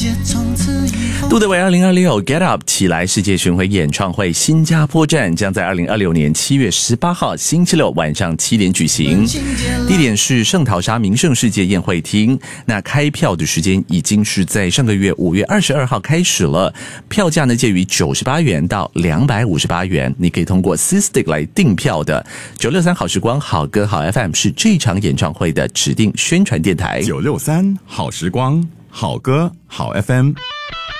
杜德伟2026 Get Up 起来世界巡回演唱会新加坡站将在2026年7月18号星期六晚上7点举行，地点是圣淘沙名胜世界宴会厅。那开票的时间已经是在上个月5月22号开始了，票价呢介于98元到258元，你可以通过 C-Stick 来订票的。963好时光好歌好 FM 是这场演唱会的指定宣传电台。 963好时光好歌好 FM。